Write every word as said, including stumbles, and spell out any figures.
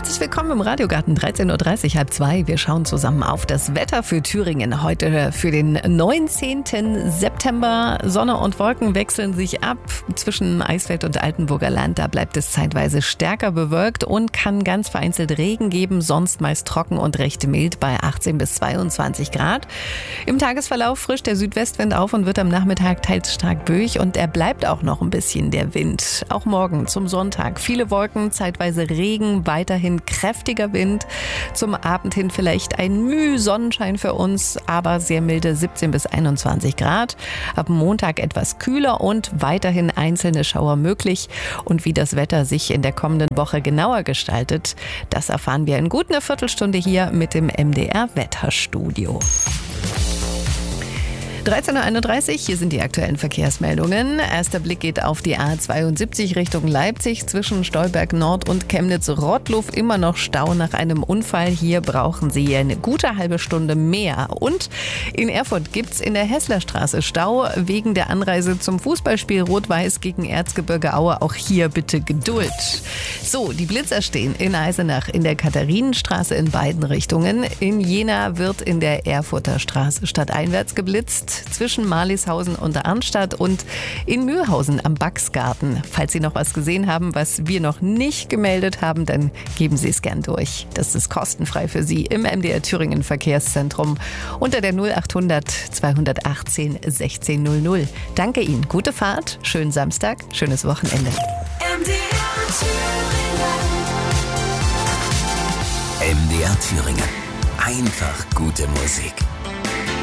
Herzlich willkommen im Radiogarten, dreizehn Uhr dreißig, halb zwei. Wir schauen zusammen auf das Wetter für Thüringen. Heute für den neunzehnten September. Sonne und Wolken wechseln sich ab zwischen Eisfeld und Altenburger Land. Da bleibt es zeitweise stärker bewölkt und kann ganz vereinzelt Regen geben. Sonst meist trocken und recht mild bei achtzehn bis zweiundzwanzig Grad. Im Tagesverlauf frischt der Südwestwind auf und wird am Nachmittag teils stark böig. Und er bleibt auch noch ein bisschen, der Wind. Auch morgen zum Sonntag. Viele Wolken, zeitweise Regen, weiterhin kräftiger Wind. Zum Abend hin vielleicht ein Müh Sonnenschein für uns, aber sehr milde siebzehn bis einundzwanzig Grad. Ab Montag etwas kühler und weiterhin einzelne Schauer möglich. Und wie das Wetter sich in der kommenden Woche genauer gestaltet, das erfahren wir in gut einer Viertelstunde hier mit dem M D R-Wetterstudio. dreizehn Uhr einunddreißig, hier sind die aktuellen Verkehrsmeldungen. Erster Blick geht auf die A zweiundsiebzig Richtung Leipzig zwischen Stolberg Nord und Chemnitz-Rottluff. Immer noch Stau nach einem Unfall. Hier brauchen Sie eine gute halbe Stunde mehr. Und in Erfurt gibt's in der Hesslerstraße Stau wegen der Anreise zum Fußballspiel Rot-Weiß gegen Erzgebirge Aue. Auch hier bitte Geduld. So, die Blitzer stehen in Eisenach in der Katharinenstraße in beiden Richtungen. In Jena wird in der Erfurter Straße stadteinwärts geblitzt. Zwischen Marlishausen und Arnstadt und in Mühlhausen am Baxgarten. Falls Sie noch was gesehen haben, was wir noch nicht gemeldet haben, dann geben Sie es gern durch. Das ist kostenfrei für Sie im M D R Thüringen Verkehrszentrum unter der null achthundert zweihundertachtzehn sechzehn null null. Danke Ihnen, gute Fahrt, schönen Samstag, schönes Wochenende. M D R Thüringen. M D R Thüringen. Einfach gute Musik.